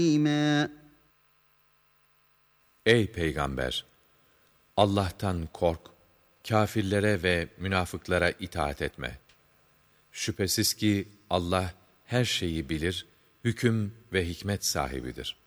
Ey Peygamber! Allah'tan kork, kâfirlere ve münafıklara itaat etme. Şüphesiz ki Allah her şeyi bilir, hüküm ve hikmet sahibidir.